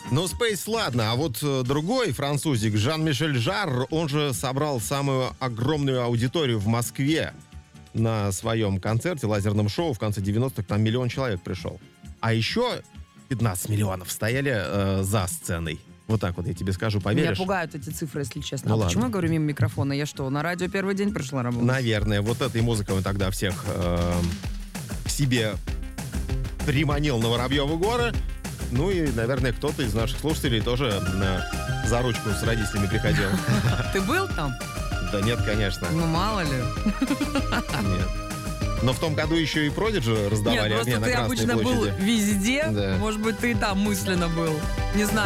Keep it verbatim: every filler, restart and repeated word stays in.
Ну, Space, ладно, а вот э, другой французик, Жан-Мишель Жарр, он же собрал самую огромную аудиторию в Москве на своем концерте, лазерном шоу в конце девяностых, там миллион человек пришел. А еще пятнадцать миллионов стояли э, за сценой. Вот так вот я тебе скажу, поверишь? Меня пугают эти цифры, если честно. Ну, а ладно. почему я говорю мимо микрофона? Я что, на радио первый день пришла работать? Наверное, вот этой музыкой он тогда всех э, к себе приманил на Воробьевы горы. Ну и, наверное, кто-то из наших слушателей тоже э, за ручку с родителями приходил. Ты был там? Да нет, конечно. Ну, мало ли. Нет. Но в том году еще и Продиджи раздавали Нет, огни просто на ты Красной обычно был площади. везде. Да. Может быть, ты и там мысленно был. Не знаю.